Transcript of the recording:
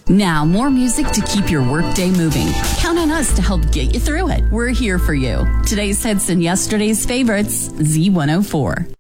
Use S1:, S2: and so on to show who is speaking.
S1: Now, more music to keep your workday moving. Count on us to help get you through it. We're here for you. Today's hits and yesterday's favorites, Z104.